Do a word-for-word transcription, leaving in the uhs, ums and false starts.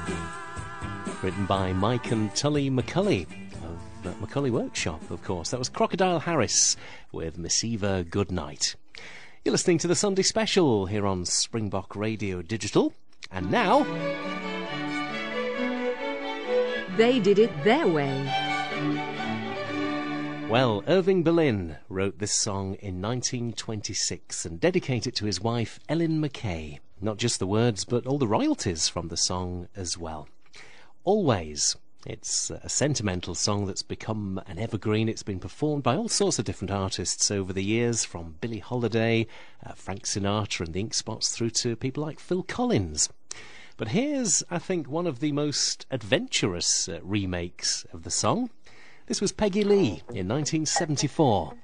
Written by Mike and Tully McCulley of uh, McCulley Workshop, of course. That was Crocodile Harris with Miss Eva Goodnight. You're listening to the Sunday Special here on Springbok Radio Digital. And now... They did it their way. Well, Irving Berlin wrote this song in nineteen twenty-six and dedicated it to his wife, Ellen McKay. Not just the words, but all the royalties from the song as well. Always. It's a sentimental song that's become an evergreen. It's been performed by all sorts of different artists over the years, from Billie Holiday, uh, Frank Sinatra and the Ink Spots, through to people like Phil Collins. But here's, I think, one of the most adventurous uh, remakes of the song. This was Peggy Lee in nineteen seventy-four.